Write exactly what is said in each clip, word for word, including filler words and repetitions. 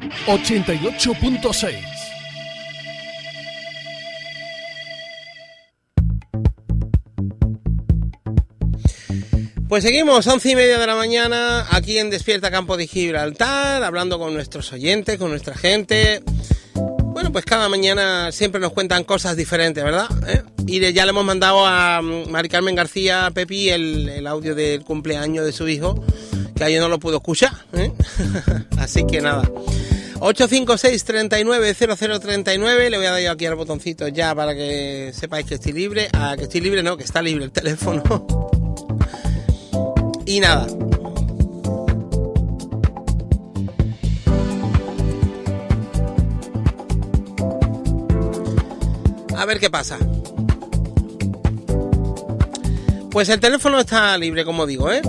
ochenta y ocho punto seis. Pues seguimos, once y media de la mañana, aquí en Despierta Campo de Gibraltar, hablando con nuestros oyentes, con nuestra gente. Bueno, pues cada mañana siempre nos cuentan cosas diferentes, ¿verdad? ¿Eh? Y ya le hemos mandado a Mari Carmen García Pepi el, el audio del cumpleaños de su hijo, que ayer no lo pudo escuchar, ¿eh? Así que nada. ocho cinco seis, treinta y nueve, cero cero treinta y nueve, le voy a dar yo aquí al botoncito ya para que sepáis que estoy libre. Ah, que estoy libre, no, que está libre el teléfono. Y nada. A ver qué pasa. Pues el teléfono está libre, como digo, ¿eh?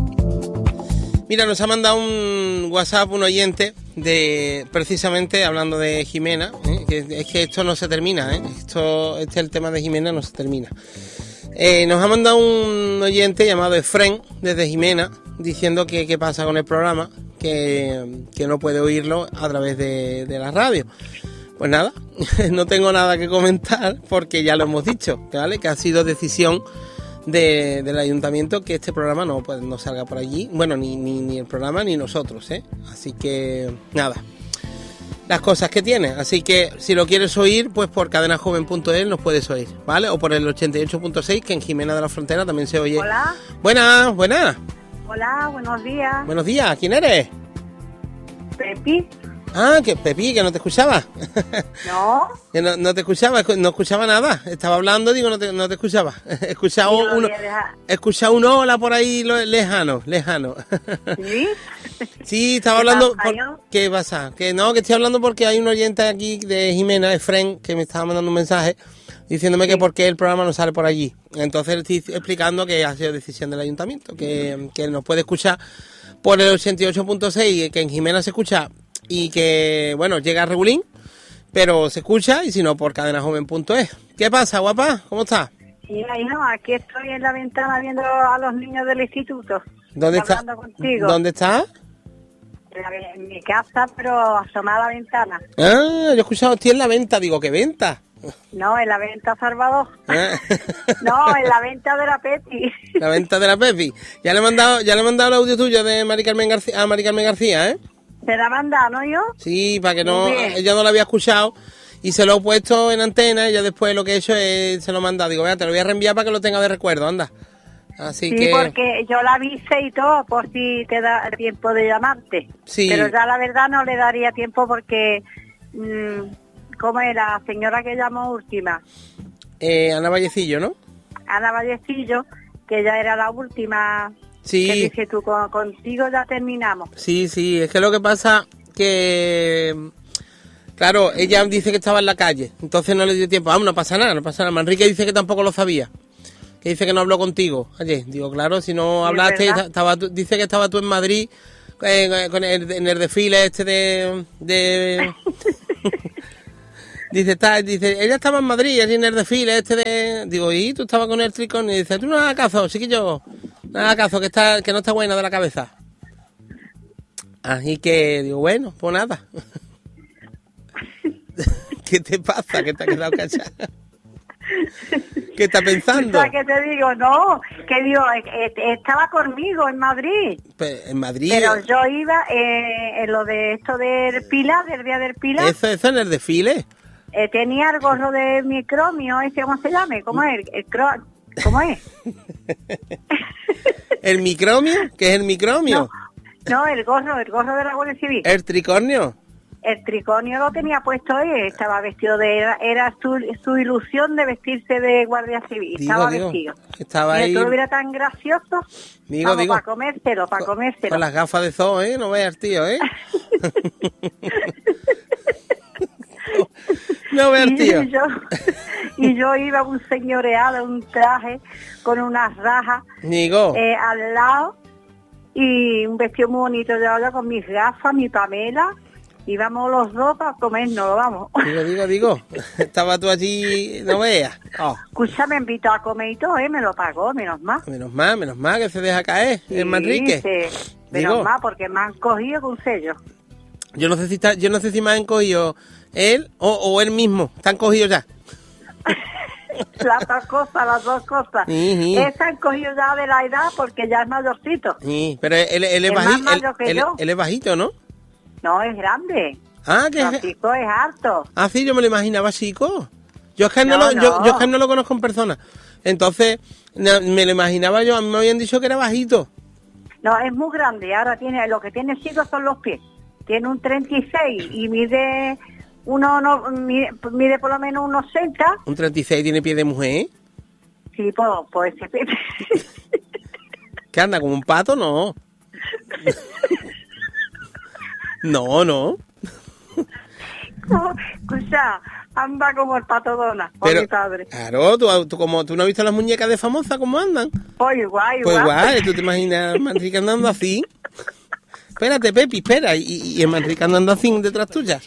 Mira, nos ha mandado un WhatsApp un oyente de, precisamente hablando de Jimena, ¿eh? que, es que esto no se termina, ¿eh? Esto, este el tema de Jimena no se termina. Eh, nos ha mandado un oyente llamado Efren desde Jimena diciendo que qué pasa con el programa, que, que no puede oírlo a través de, de la radio. Pues nada, no tengo nada que comentar porque ya lo hemos dicho, ¿vale? Que ha sido decisión de, del ayuntamiento que este programa no, pues, no salga por allí. Bueno, ni, ni, ni el programa ni nosotros, ¿eh? Así que nada, las cosas que tiene. Así que si lo quieres oír, pues por cadena joven punto es nos puedes oír, ¿vale? O por el ochenta y ocho punto seis, que en Jimena de la Frontera también se oye. Hola. Buenas, buenas. Hola, buenos días. Buenos días, ¿quién eres? Pepi. Ah, que Pepi, que no te escuchaba. No. Que no, no te escuchaba, no escuchaba nada. Estaba hablando, digo, no te, no te escuchaba. He escuchado no uno, he escuchado un hola por ahí lo- lejano, lejano. ¿Sí? Sí, estaba ¿Qué hablando. pasa, Por, yo? ¿Qué pasa? Que no, que estoy hablando porque hay un oyente aquí de Jimena, Efren, que me estaba mandando un mensaje diciéndome Sí. que por qué el programa no sale por allí. Entonces le estoy explicando que ha sido decisión del ayuntamiento, que, que nos puede escuchar por el ochenta y ocho punto seis, que en Jimena se escucha y que, bueno, llega a regulín, pero se escucha, y si no, por cadena joven punto es. ¿Qué pasa, guapa? ¿Cómo estás? Mira, hijo, aquí estoy en la ventana viendo a los niños del instituto. ¿Dónde está? Hablando contigo. ¿Dónde está? En, la- en mi casa, pero asomada a la ventana. Ah, yo he escuchado, estoy en la venta, digo, ¿qué venta? No, en la venta Salvador. Ah. No, en la venta de la Pepi. La venta de la Pepi. Ya le he mandado, ya le he mandado el audio tuyo de Mari Carmen García, a Mari Carmen García, ¿eh? ¿Se la manda, no yo? Sí, para que no, Muy bien. ella no lo había escuchado y se lo he puesto en antena y ya después lo que he hecho es, se lo he mandado. Digo, vea, te lo voy a reenviar para que lo tenga de recuerdo, anda. Así Sí, que... porque yo la avisé y todo por si te da tiempo de llamarte. Sí. Pero ya la verdad no le daría tiempo porque, mmm, ¿cómo es la señora que llamó última? Eh, Ana Vallecillo, ¿no? Ana Vallecillo, que ya era la última. Sí. Que dije tú, con- contigo ya terminamos. Sí, sí, es que lo que pasa que... Claro, ella dice que estaba en la calle, entonces no le dio tiempo. Vamos, no pasa nada, no pasa nada. Manrique dice que tampoco lo sabía, que dice que no habló contigo ayer. Digo, claro, si no Sí, hablaste, ¿verdad? estaba tú- dice que estaba tú en Madrid eh, con el, en el desfile este de... de dice, está, dice, ella estaba en Madrid, allí en el desfile este de... Digo, ¿y tú estabas con el tricornio? Y dice, tú no hagas caso, sí que yo... No hagas caso, que, está, que no está buena de la cabeza. Así que, digo, bueno, pues nada. ¿Qué te pasa? ¿Qué te ha quedado callada? ¿Qué estás pensando? O sea, que te digo, no, que digo, eh, eh, estaba conmigo en Madrid. Pues, en Madrid. Pero yo iba eh, en lo de esto del Pilar, del día del Pilar. Eso, eso en el desfile. Eh, tenía el gorro de micromio, ese, ¿cómo se llama? ¿Cómo es? El, cro- ¿Cómo es? ¿El micromio? ¿Qué es el micromio? No, el gorro, el gorro de la Guardia Civil. ¿El tricornio? El tricornio lo tenía puesto él, estaba vestido de... Era, era su, su ilusión de vestirse de Guardia Civil, Digo, estaba digo, vestido. estaba Mira, ahí- todo era tan gracioso. Digo, Vamos, digo. para comérselo, para comérselo. Con las gafas de zoo, ¿eh? No veas, tío, ¿eh? No veas, tío. Y yo, y yo iba un señoreado, un traje con unas rajas Digo. eh, al lado y un vestido muy bonito de yo con mis gafas, mi Pamela, íbamos los dos para comernos, vamos. Digo, digo, digo. Estaba tú allí, no veas. Oh, Escucha, me invitó a comer y todo, ¿eh? Me lo pagó, menos mal. menos mal, menos mal que se deja caer el Manrique. Sí, menos Digo. mal, porque me han cogido con sello. Yo no sé si está, yo no sé si me han cogido él o, o él mismo. Están cogidos ya. Las dos cosas, las dos cosas. Sí, sí. Ese han cogido ya de la edad porque ya es mayorcito. Sí, pero él, él es Es más bajito. mayor que Él, yo. él es bajito, ¿no? No, es grande. Ah, que es... Francisco es alto. Ah, sí, yo me lo imaginaba chico. Yo es que no, No, lo, Yo, no. yo es que no lo conozco en persona. Entonces, na- me lo imaginaba yo. A mí me habían dicho que era bajito. No, es muy grande. Ahora tiene, lo que tiene chicos son los pies. Tiene un treinta y seis y mide uno, no, mide, mide por lo menos unos sesenta. Un treinta y seis tiene pie de mujer. Sí, pues, pues ese ¿Qué anda, como un pato? No. No, no. Escucha, anda como el pato Dona, por Pero, mi padre. claro, tú, tú, como, ¿tú no has visto las muñecas de famosa cómo andan? Pues igual, Pues igual. igual, ¿tú te imaginas a Manrique andando así? Espérate, Pepi, espera. Y, y el Manrique andando así detrás tuya.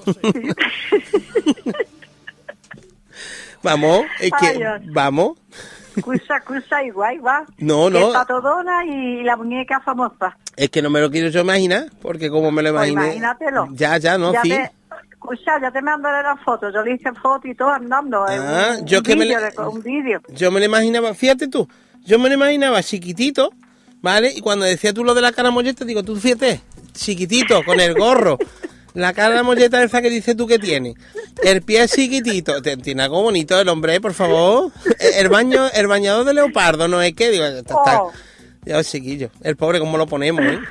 Vamos, es que, Ay, Dios. vamos. Escucha, escucha, igual, igual. No, El no, pato Dona y la muñeca famosa. es que no me lo quiero yo imaginar, porque como me lo Pues imaginé... imagínatelo. Ya, ya, no, Ya sí. te- escucha, ya te mandaré la foto. Yo le hice foto y todo andando. en Ah, un, yo un que me vídeo le- de- un vídeo. Yo me lo imaginaba, fíjate tú, yo me lo imaginaba chiquitito, ¿vale? Y cuando decía tú lo de la cara molleta, digo, tú fíjate, chiquitito, con el gorro, la cara molleta esa que dices tú que tiene, el pie chiquitito, te- tiene algo bonito el hombre, por favor, el baño, el bañador de leopardo, ¿no es que? Digo, está, está, Oh. ya, chiquillo, el pobre cómo lo ponemos, ¿eh?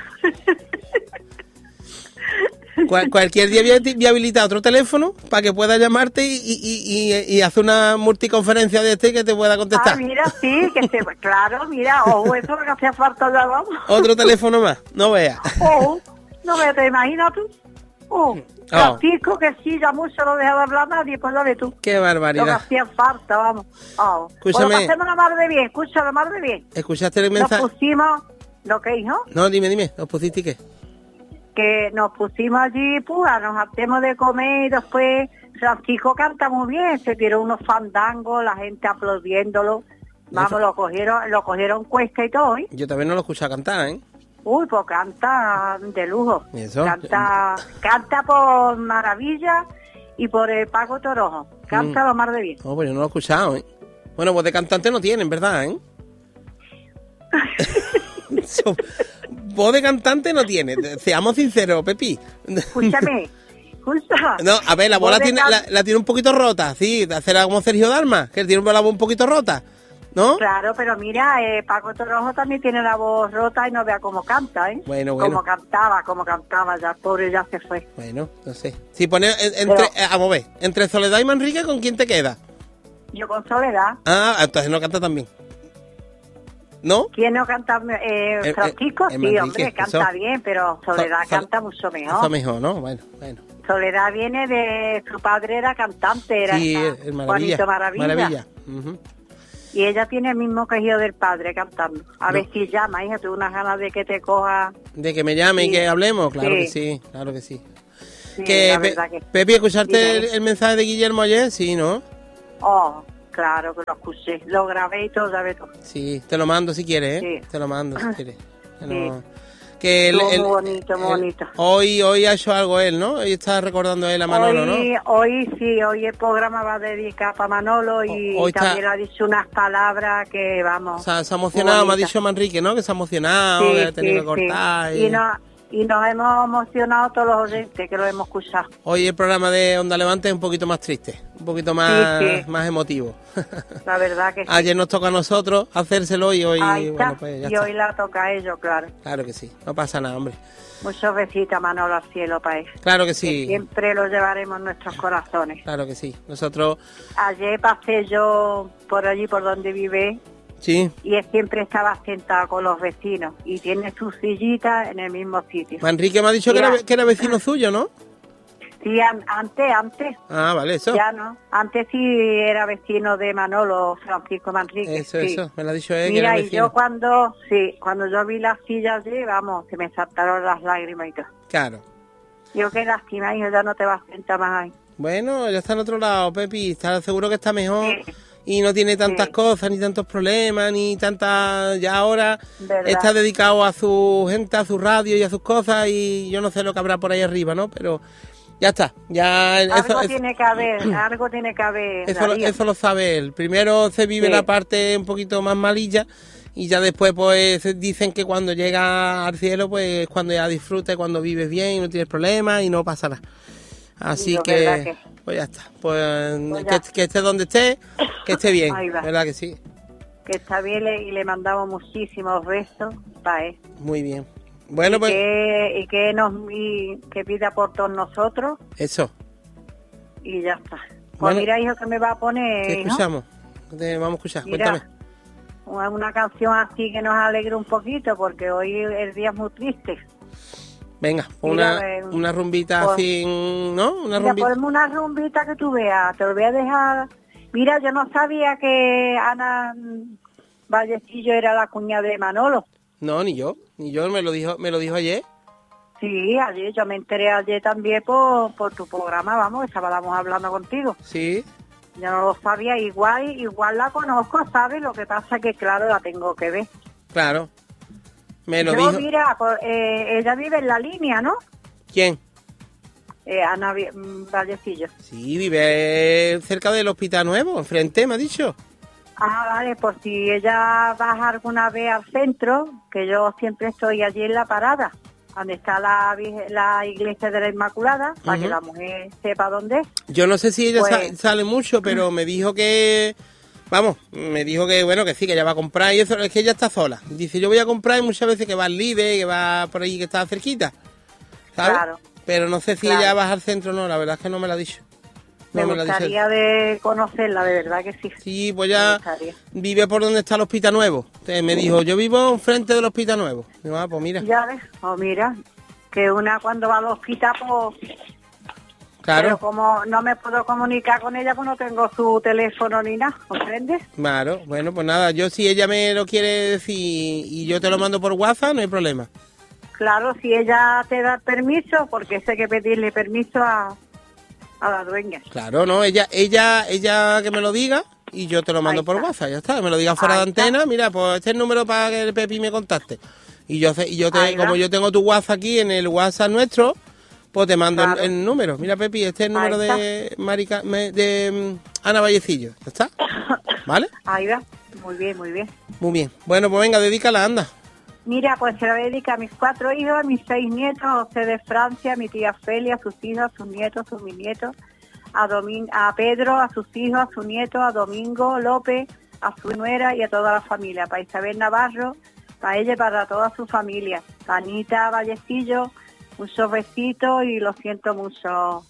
Cual- cualquier día voy a ti- voy a habilitar otro teléfono para que pueda llamarte y, y, y, y, y hacer una multiconferencia de este que te pueda Ah, contestar. mira, sí, que se, claro, mira, o eso es lo que hacía falta ya, vamos. Otro teléfono más, no veas. Oh, no me te imaginas tú. Oh, Oh. Francisco, que sí, ya mucho no deja de hablar nadie, pues ya ves tú. Qué Lo que barbaridad. hacía falta, vamos. Oh. Escúchame. Bueno, pasemos la mar de bien, escucha la mar de bien. ¿Escuchaste el Nos mensaje? pusimos, ¿lo que hijo? No, dime, dime, ¿os pusiste qué? Que nos pusimos allí, pues, nos hacemos de comer y después Francisco canta muy bien, se tiró unos fandangos, la gente aplaudiéndolo. Vamos, Eso. lo cogieron, lo cogieron cuesta y todo, ¿eh? Yo también no lo he escuchado cantar, ¿eh? Uy, pues canta de lujo. ¿Y eso? Canta, canta por maravilla y por el Paco Torojo. Canta Mm. lo más de bien. No, pues yo no lo he escuchado, ¿eh? Bueno, voz de cantante no tienen, ¿verdad, eh? So- voz de cantante no tiene, seamos sinceros, Pepi. Escúchame, escucha. No, a ver, la Voz bola de tiene, can- la, la tiene un poquito rota, sí, será como Sergio Dalma, que tiene la voz un poquito rota, ¿no? Claro, pero mira, eh, Paco Torojo también tiene la voz rota y no vea cómo canta, ¿eh? Bueno, bueno. Como cantaba, como cantaba, ya pobre ya se fue. Bueno, no sé. Si pones en- entre, Pero- eh, vamos a ver, entre Soledad y Manrique, ¿con quién te queda? Yo con Soledad. Ah, entonces no canta tan bien. ¿No? ¿Quién no canta? Eh, Eh, Francisco, eh, sí, Manrique, hombre, canta eso. bien, pero Soledad So- so- canta mucho Eso mejor. mejor, ¿no? Bueno, bueno. Soledad viene de... Su padre era cantante, era Sí, esta- el Maravilla. Juanito Maravilla. Maravilla. Ujú. Y ella tiene el mismo quejido del padre cantando. A No. ver si llama, hija, tuve unas ganas de que te coja. De que me llame y Sí. que hablemos, claro Sí. que sí, claro que sí. Sí, que, la Pe- verdad que... Pepi, ¿escuchaste Dime. el, el mensaje de Guillermo ayer? Sí, ¿no? Oh, claro que lo escuché. Lo grabé y todo, ya ves tú. Sí, te lo mando si quieres, ¿eh? Sí. Te lo mando si quieres. Que Sí. no- que el- Estuvo el- muy bonito, muy el- bonito. Hoy, hoy ha hecho algo él, ¿no? Hoy está recordando él a Manolo, hoy, ¿no? hoy sí, hoy el programa va a dedicar para Manolo y Hoy está- también ha dicho unas palabras que, vamos... Se ha, se ha emocionado, me ha bonita. dicho Manrique, ¿no? Que se ha emocionado, que ha tenido que cortar. Y, y- no- y nos hemos emocionado todos los oyentes que lo hemos escuchado. Hoy el programa de Onda Levante es un poquito más triste, un poquito más, Sí, sí. más emotivo. La verdad que sí. Ayer nos toca a nosotros hacérselo y hoy, Ahí está. bueno, pues ya y está. hoy la toca a ellos, claro. Claro que sí, no pasa nada, hombre. Muchos besitos a Manolo al cielo para él. Claro que Que sí, siempre lo llevaremos en nuestros corazones. claro que sí. Nosotros, Ayer pasé yo por allí, por donde vive, sí. y él siempre estaba sentado con los vecinos y tiene su sillita en el mismo sitio. Manrique me ha dicho que Mira. era, que era vecino suyo, ¿no? Sí, an- antes, antes, Ah, vale, eso. ya no. Antes sí era vecino de Manolo, Francisco Manrique. Eso, sí. eso, me lo ha dicho él, que Mira, era y vecino. yo cuando, sí, cuando yo vi las sillas allí, vamos, se me saltaron las lágrimas y todo. Claro. Yo qué lástima, hijo, ya no te vas a sentar más ahí. Bueno, ya está en otro lado, Pepi. Está seguro que está mejor. Sí. y no tiene tantas Sí. cosas, ni tantos problemas, ni tantas... Ya ahora ¿Verdad? está dedicado a su gente, a su radio y a sus cosas, y yo no sé lo que habrá por ahí arriba, ¿no? Pero ya está, ya... Eso, Algo eso- tiene que haber, algo tiene que haber. Eso, lo- Darío. eso lo sabe él. Primero se vive Sí. la parte un poquito más malilla y ya después pues dicen que cuando llega al cielo pues es cuando ya disfruta, cuando vives bien y no tienes problemas y no pasa nada. Así Yo, que, ¿verdad que? pues ya está. Pues, Pues que, ya. que esté donde esté, que esté bien. Ahí va. ¿Verdad que sí? Que está bien le- y le mandamos muchísimos besos para él. Muy bien. Bueno, y, pues que, y que nos y que pida por todos nosotros eso. y ya está. Pues Bueno. mira, hijo, que me va a poner, ¿Qué hijo? escuchamos? Te- vamos a escuchar, Mira, cuéntame. una, una canción así que nos alegre un poquito porque hoy el día es muy triste. Venga, Mira, una, eh, una rumbita pues- así, ¿no? Una Mira, rumbita. ponme una rumbita que tú veas, te lo voy a dejar. Mira, yo no sabía que Ana mm, Vallecillo era la cuñada de Manolo. No, ni yo, ni yo, me lo dijo, me lo dijo ayer. Sí, ayer, yo me enteré ayer también por, por tu programa, vamos, estábamos hablando contigo. Sí, Yo no lo sabía, igual igual la conozco, ¿sabes? Lo que pasa es que, claro, la tengo que ver. claro. Me lo Yo, dijo. mira, por- eh, ella vive en la línea, ¿no? ¿Quién? Eh, Ana Vi- mm, Vallecillo. Sí, vive cerca del Hospital Nuevo, enfrente, me ha dicho. Ah, vale, por si ella baja alguna vez al centro, que yo siempre estoy allí en la parada, donde está la, Virgen- la iglesia de la Inmaculada, para que Ujú. la mujer sepa dónde es. Yo no sé si ella Pues- sa- sale mucho, pero me dijo que... Vamos, me dijo que bueno, que sí, que ella va a comprar y eso, es que ella está sola. Dice, yo voy a comprar y muchas veces que va al Lidl, que va por ahí, que está cerquita, ¿sabes? Claro. Pero no sé si Claro. ella va al centro o no, la verdad es que no me la ha dicho. No Me me la ha dicho. gustaría de conocerla, de verdad que sí. Sí, pues Me ya gustaría. vive por donde está el Hospital Nuevo. Entonces me dijo, yo vivo enfrente del Hospital Nuevo. Digo, ah, pues mira, Ya ves, o mira, que una cuando va al hospital, pues... claro. Pero como no me puedo comunicar con ella, pues no tengo su teléfono ni nada, ¿comprendes? Claro, bueno, pues nada, yo si ella me lo quiere decir y yo te lo mando por WhatsApp, no hay problema. Claro, si ella te da permiso, porque eso hay que pedirle permiso a, a la dueña. Claro, no, ella, ella, ella que me lo diga y yo te lo mando Ahí por está. WhatsApp, ya está, me lo diga fuera Ahí de está. antena, mira, pues este es el número para que el Pepi me contacte. Y yo sé- y yo te, Ahí va. como yo tengo tu WhatsApp aquí en el WhatsApp nuestro, pues te mando el- Claro. el, número. Mira, Pepi, este es el Ahí número de Marica, me- de mm, Ana Vallecillo, ¿ya está? ¿Vale? Ahí va, muy bien, muy bien. Muy bien. Bueno, pues venga, dedícala, anda. Mira, pues se la dedica a mis cuatro hijos, a mis seis nietos, a José de Francia, a mi tía Felia, a sus hijos, a sus nietos, a sus bisnietos, a, Domin a Pedro, a sus hijos, a su nieto, a Domingo López, a su nuera y a toda la familia, para Isabel Navarro, para ella y para toda su familia, para Anita Vallecillo, muchos besitos y lo siento mucho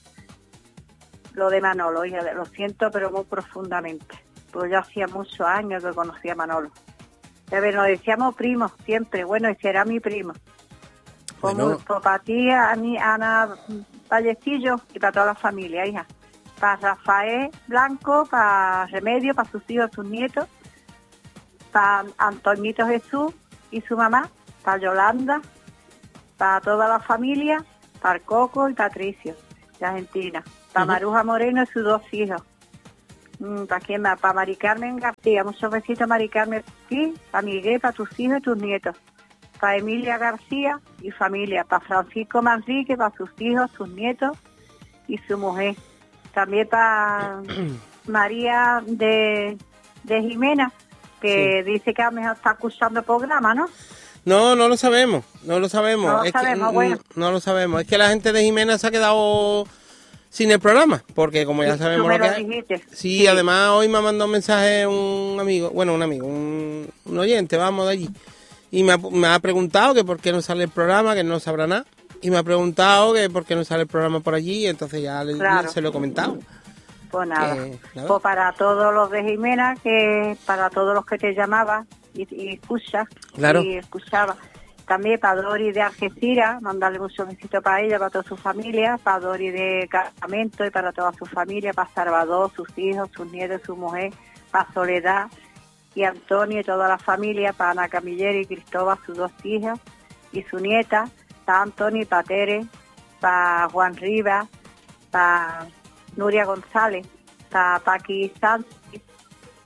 lo de Manolo, hija, lo siento pero muy profundamente, pues ya hacía muchos años que conocía a Manolo. A ver, nos decíamos primos siempre, bueno, ese era mi primo. Pues Bueno. muy- pues para ti, a mí, Ana Vallecillo y para toda la familia, hija. Para Rafael Blanco, para Remedio, para sus hijos, sus nietos, para Antonito Jesús y su mamá, para Yolanda, para toda la familia, para Coco y Patricio, de Argentina, para Ujú. Maruja Moreno y sus dos hijos. Mm, ¿Para quién más? Para Mari Carmen García, muchos besitos Mari Carmen, sí, para Miguel, para tus hijos y tus nietos. Para Emilia García y familia, para Francisco Manrique, para sus hijos, sus nietos y su mujer. También para María de, de Jimena, que dice que a lo mejor está escuchando el programa, ¿no? No, no lo sabemos, no lo sabemos. No lo es sabemos, que, mm, bueno. No lo sabemos. Es que la gente de Jimena se ha quedado sin el programa, porque como ya Sí, sabemos tú me lo que lo hay. dijiste. Sí, Sí. además hoy me ha mandado un mensaje un amigo, bueno, un amigo, un, un oyente, vamos de allí. Y me ha, me ha preguntado que por qué no sale el programa, que no sabrá nada. Y me ha preguntado que por qué no sale el programa por allí, entonces ya le- Claro. se lo he comentado. Pues nada. Que, nada. Pues para todos los de Jimena, que para todos los que te llamaban y, y escuchas, Claro. y escuchaba. También para Dori de Algeciras, mandarle muchos besitos para ella, para toda su familia, para Dori de Casamento y para toda su familia, para Salvador, sus hijos, sus nietos, su mujer, para Soledad y Antonio y toda la familia, para Ana Camilleri y Cristóbal, sus dos hijas y su nieta, para Antonio y para Tere, para Juan Rivas, para Nuria González, para Paqui Sánchez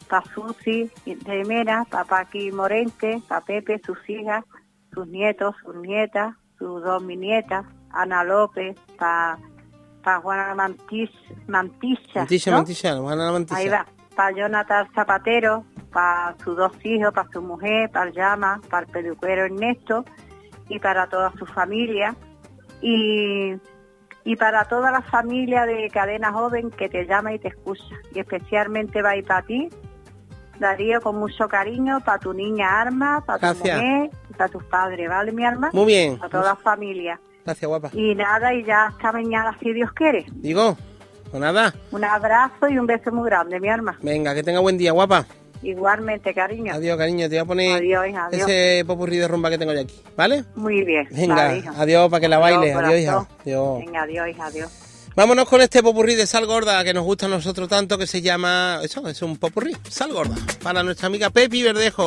para Susi de Mena, para Paqui Morente, para Pepe, sus hijas, sus nietos, sus nietas, sus dos mi nietas, Ana López, para pa Juana Mantis, Mantilla, Mantilla, ¿no? Mantilla, Juana Mantilla. Ahí va, para Jonathan Zapatero, para sus dos hijos, para su mujer, para el Llama, para el peluquero Ernesto y para toda su familia y, y para toda la familia de Cadena Joven que te llama y te escucha, y especialmente va a ir para ti, Darío, con mucho cariño, para tu niña Arma, para tu Gracias. mujer y para tus padres, ¿vale, mi Arma? Muy bien. Para toda la familia. Gracias, guapa. Y nada, y ya hasta mañana, si Dios quiere. Digo, pues nada. Un abrazo y un beso muy grande, mi Arma. Venga, que tenga buen día, guapa. Igualmente, cariño. Adiós, cariño. Te voy a poner Adiós, hija, adiós. ese popurrí de rumba que tengo yo aquí, ¿vale? Muy bien. Venga, vale, hija. adiós, para que la Adiós, baile. Adiós, hija. corazón. Adiós. Venga, adiós, hija, adiós. Vámonos con este popurrí de Sal Gorda que nos gusta a nosotros tanto, que se llama... Eso, es un popurrí, Sal Gorda. Para nuestra amiga Pepi Verdejo.